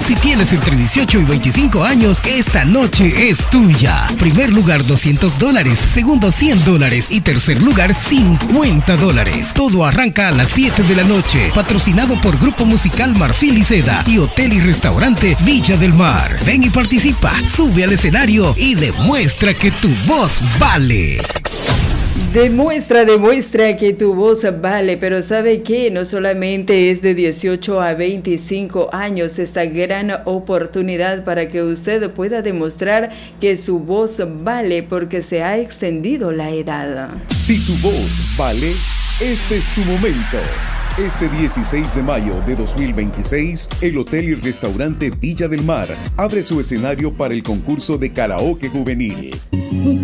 Si tienes entre 18 y 25 años, esta noche es tuya. Primer lugar $200, segundo $100 y tercer lugar $50. Todo arranca a las 7 de la noche. Patrocinado por Grupo Musical Marfil y Seda y Hotel y Restaurante Villa del Mar. Ven y participa, sube al escenario y demuestra que tu voz vale. Demuestra que tu voz vale, pero ¿sabe qué? No solamente es de 18 a 25 años esta gran oportunidad para que usted pueda demostrar que su voz vale porque se ha extendido la edad. Si tu voz vale, este es tu momento. Este 16 de mayo de 2026, el Hotel y Restaurante Villa del Mar abre su escenario para el concurso de karaoke juvenil.